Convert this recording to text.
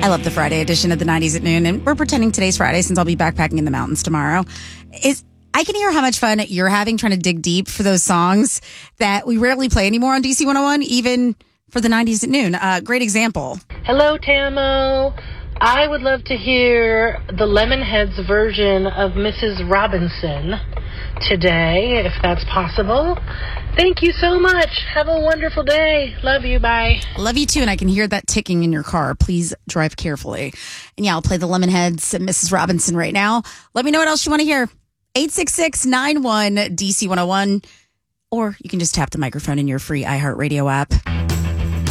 I love the Friday edition of the 90s at noon, and we're pretending today's Friday since I'll be backpacking in the mountains tomorrow. I can hear how much fun you're having trying to dig deep for those songs that we rarely play anymore on DC 101, even for the 90s at noon. Great example. Hello, Tamo. I would love to hear the Lemonheads version of Mrs. Robinson today, if that's possible. Thank you so much. Have a wonderful day. Love you. Bye. Love you too, and I can hear that ticking in your car. Please drive carefully. And yeah, I'll play the Lemonheads and Mrs. Robinson right now. Let me know what else you want to hear. 866-91-DC101, or you can just tap the microphone in your free iHeartRadio app.